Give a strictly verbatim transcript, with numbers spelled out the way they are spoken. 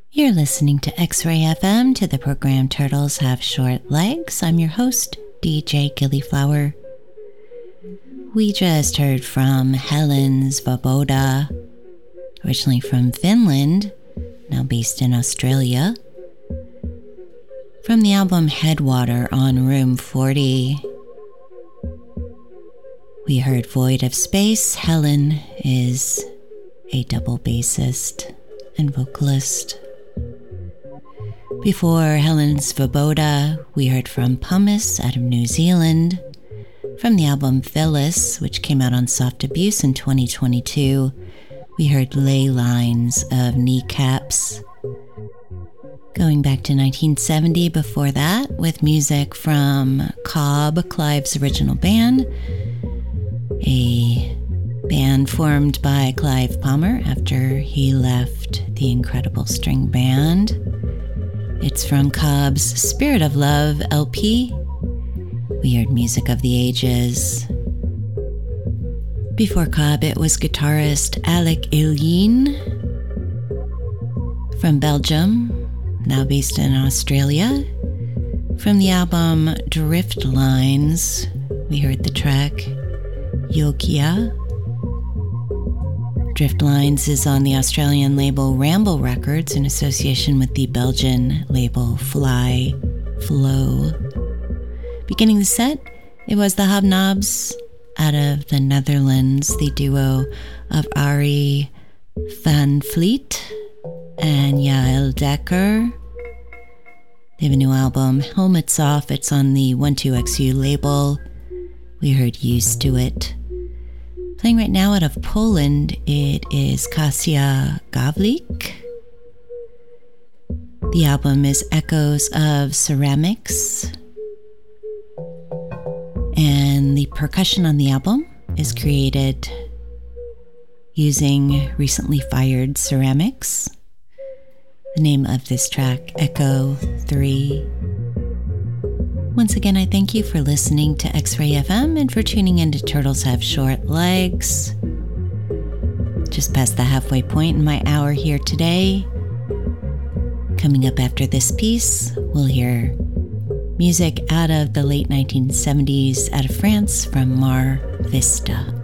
You're listening to X-Ray F M, to the program Turtles Have Short Legs. I'm your host, D J Gillyflower. We just heard from Helen Svoboda, originally from Finland, now based in Australia, from the album Headwater on Room forty. We heard Void of Space. Helen is a double bassist and vocalist. Before Helen Svoboda, we heard from Pumice out of New Zealand, from the album Phyllis, which came out on Soft Abuse in twenty twenty-two. We heard Ley Lines of Kneecaps. Going back to nineteen seventy before that, with music from Cobb, Clive's original band, a band formed by Clive Palmer after he left the Incredible String Band. It's from Cobb's Spirit of Love L P. We heard Music of the Ages. Before Cobb, it was guitarist Alec Ilyin from Belgium, now based in Australia. From the album Drift Lines, we heard the track Yokia. Drift Lines is on the Australian label Ramble Records in association with the Belgian label Fly Flow. Beginning the set, it was the Hobnobs out of the Netherlands, the duo of Ari van Vliet and Yael Dekker. They have a new album, Helmets Off. It's on the one two X U label. We heard Used to It. Playing right now out of Poland, it is Kasia Gawlik. The album is Echoes of Ceramics. And the percussion on the album is created using recently fired ceramics. The name of this track, Echo three. Once again, I thank you for listening to X-Ray F M and for tuning in to Turtles Have Short Legs. Just past the halfway point in my hour here today. Coming up after this piece, we'll hear music out of the late nineteen seventies out of France from Mar Vista.